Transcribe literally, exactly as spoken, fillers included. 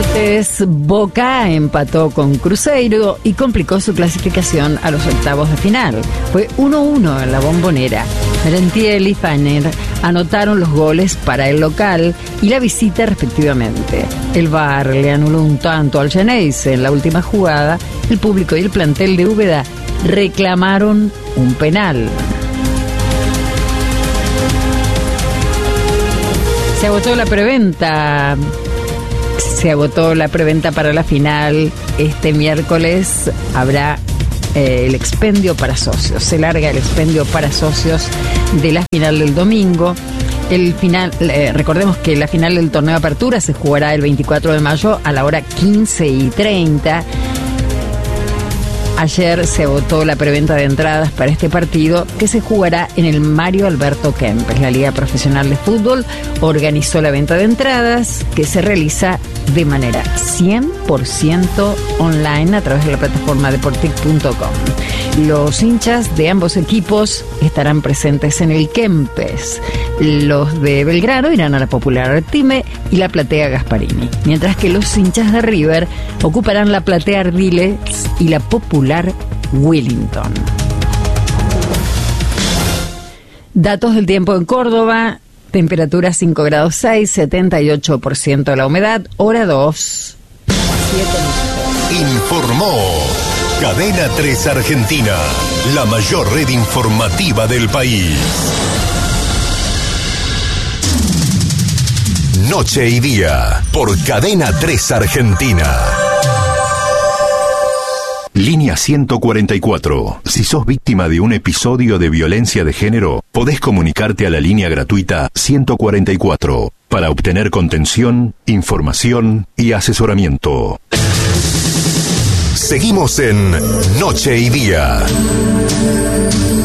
martes, Boca empató con Cruzeiro y complicó su clasificación a los octavos de final. Fue uno uno en la Bombonera. Merentiel y Fanner anotaron los goles para el local y la visita respectivamente. El V A R le anuló un tanto al Geneise en la última jugada. El público y el plantel de Úbeda reclamaron un penal. Se agotó la preventa. Se agotó la preventa para la final. Este miércoles habrá eh, el expendio para socios. Se larga el expendio para socios de la final del domingo. El final, eh, recordemos que la final del torneo de apertura se jugará el veinticuatro de mayo a la hora quince y treinta. Ayer se agotó la preventa de entradas para este partido que se jugará en el Mario Alberto Kempes. La Liga Profesional de Fútbol organizó la venta de entradas que se realiza de manera cien por ciento online a través de la plataforma deportic punto com. Los hinchas de ambos equipos estarán presentes en el Kempes. Los de Belgrano irán a la Popular Artime y la Platea Gasparini, mientras que los hinchas de River ocuparán la Platea Ardiles y la Popular Wellington. Datos del tiempo en Córdoba. Temperatura cinco grados seis, setenta y ocho por ciento la humedad, hora dos, siete minutos. Informó Cadena tres Argentina, la mayor red informativa del país. Noche y día, por Cadena tres Argentina. Línea ciento cuarenta y cuatro. Si sos víctima de un episodio de violencia de género, podés comunicarte a la línea gratuita ciento cuarenta y cuatro para obtener contención, información y asesoramiento. Seguimos en Noche y Día.